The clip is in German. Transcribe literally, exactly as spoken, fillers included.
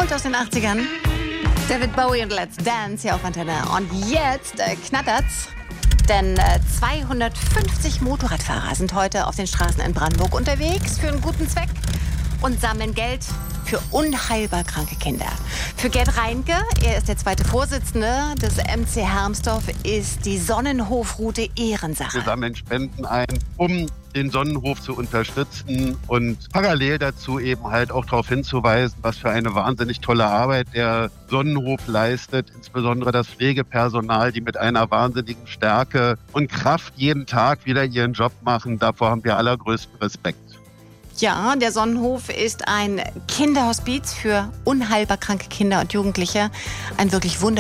Gold aus den achtzigern. David Bowie und Let's Dance hier auf Antenne. Und jetzt äh, knattert's. Denn äh, zweihundertfünfzig Motorradfahrer sind heute auf den Straßen in Brandenburg unterwegs für einen guten Zweck und sammeln Geld für unheilbar kranke Kinder. Für Gerd Reinke, er ist der zweite Vorsitzende des M C Hermsdorf, ist die Sonnenhofroute Ehrensache. Wir sammeln Spenden ein, um den Sonnenhof zu unterstützen und parallel dazu eben halt auch darauf hinzuweisen, was für eine wahnsinnig tolle Arbeit der Sonnenhof leistet, insbesondere das Pflegepersonal, die mit einer wahnsinnigen Stärke und Kraft jeden Tag wieder ihren Job machen. Davor haben wir allergrößten Respekt. Ja, der Sonnenhof ist ein Kinderhospiz für unheilbar kranke Kinder und Jugendliche. Ein wirklich wunderschönes